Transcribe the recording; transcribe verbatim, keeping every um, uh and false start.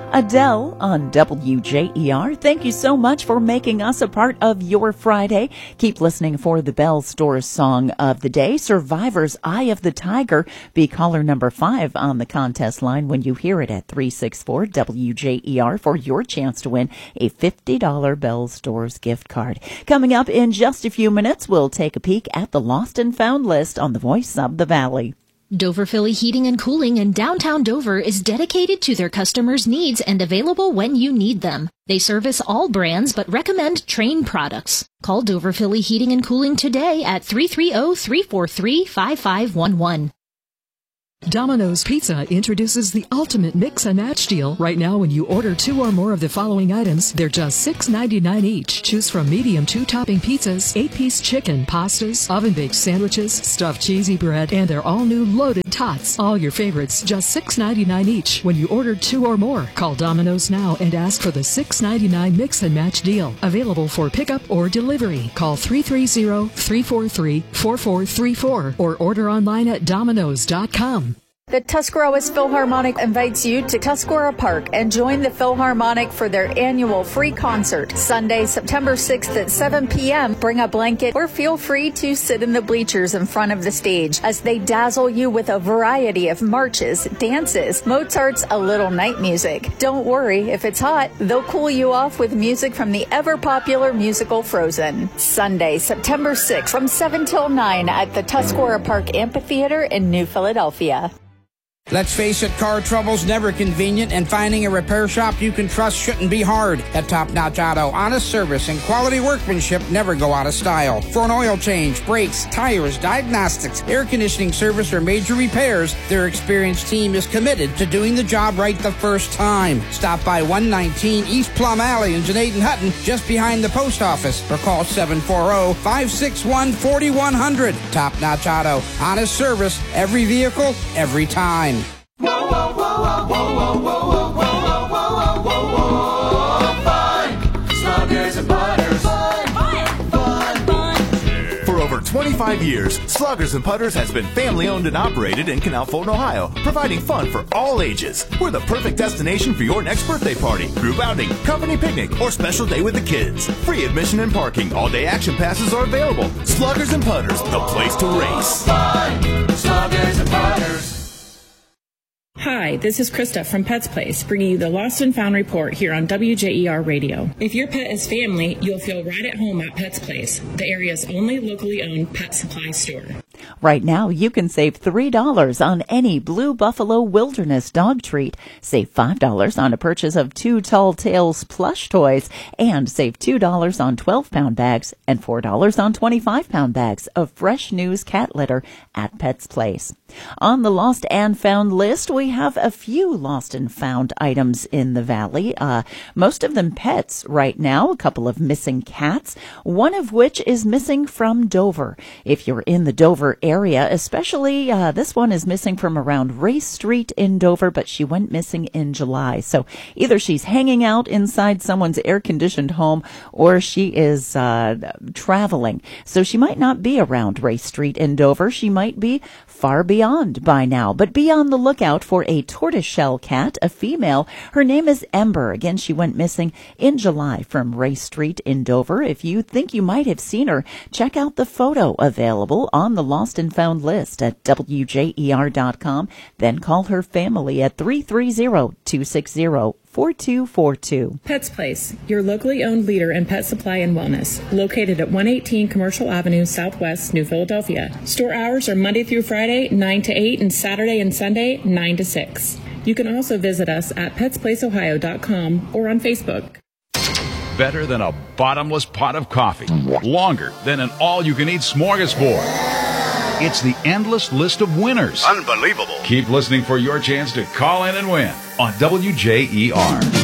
Adele on W J E R. Thank you so much for making us a part of your Friday. Keep listening for the Bell Store song of the day, Survivor's Eye of the Tiger. Be caller number five on the contest line when you hear it at three six four W J E R for your chance to win a fifty dollars Bell Stores gift card. Coming up in just a few minutes, we'll take a peek at the Lost and Found list on the Voice of the Valley. Dover Philly Heating and Cooling in downtown Dover is dedicated to their customers' needs and available when you need them. They service all brands but recommend Trane products. Call Dover Philly Heating and Cooling today at three three zero, three four three, five five one one. Domino's Pizza introduces the ultimate mix and match deal. Right now, when you order two or more of the following items, they're just six ninety-nine each. Choose from medium two-topping pizzas, eight-piece chicken, pastas, oven-baked sandwiches, stuffed cheesy bread, and their all-new loaded tots. All your favorites, just six ninety-nine each. When you order two or more, call Domino's now and ask for the six ninety-nine mix and match deal. Available for pickup or delivery. Call three three zero, three four three, four four three four or order online at domino's dot com. The Tuscarawas Philharmonic invites you to Tuscarora Park and join the Philharmonic for their annual free concert, Sunday, September sixth at seven p.m. Bring a blanket or feel free to sit in the bleachers in front of the stage as they dazzle you with a variety of marches, dances, Mozart's A Little Night Music. Don't worry, if it's hot, they'll cool you off with music from the ever-popular musical Frozen. Sunday, September sixth from seven till nine at the Tuscarora Park Amphitheater in New Philadelphia. Let's face it, car trouble's never convenient, and finding a repair shop you can trust shouldn't be hard. At Top Notch Auto, honest service and quality workmanship never go out of style. For an oil change, brakes, tires, diagnostics, air conditioning service, or major repairs, their experienced team is committed to doing the job right the first time. Stop by one nineteen East Plum Alley in Janaden Hutton, just behind the post office, or call seven four zero, five six one, four one zero zero. Top Notch Auto, honest service, every vehicle, every time. Whoa, whoa, whoa, whoa, whoa, whoa, whoa, whoa, whoa, whoa, whoa, whoa, fun! Sluggers and Putters. Fun, fun, fun, fun. For over twenty-five years, Sluggers and Putters has been family-owned and operated in Canal Fulton, Ohio, providing fun for all ages. We're the perfect destination for your next birthday party, group outing, company picnic, or special day with the kids. Free admission and parking. All-day action passes are available. Sluggers and Putters, the place to race. Fun! Sluggers and Putters. Hi, this is Krista from Pets Place, bringing you the Lost and Found report here on W J E R Radio. If your pet is family, you'll feel right at home at Pets Place, the area's only locally owned pet supply store. Right now, you can save three dollars on any Blue Buffalo Wilderness dog treat, save five dollars on a purchase of two Tall Tales plush toys, and save two dollars on twelve-pound bags and four dollars on twenty-five pound bags of fresh news cat litter at Pets Place. On the Lost and Found list, we have a few lost and found items in the valley. Uh, most of them pets right now, a couple of missing cats, one of which is missing from Dover. If you're in the Dover area, especially uh, this one is missing from around Race Street in Dover, but she went missing in July. So either she's hanging out inside someone's air-conditioned home or she is uh, traveling. So she might not be around Race Street in Dover. She might be far beyond by now, but be on the lookout for a tortoiseshell cat, a female. Her name is Ember. Again, she went missing in July from Race Street in Dover. If you think you might have seen her, check out the photo available on the Lost and Found list at W J E R dot com. Then call her family at three three zero, two six zero, four two four two. Pets Place, your locally owned leader in pet supply and wellness, located at one eighteen Commercial Avenue Southwest, New Philadelphia. Store hours are Monday through Friday, nine to eight, and Saturday and Sunday, nine to six. You can also visit us at pets place ohio dot com or on Facebook. Better than a bottomless pot of coffee. Longer than an all-you-can-eat smorgasbord. It's the endless list of winners. Unbelievable. Keep listening for your chance to call in and win on W J E R.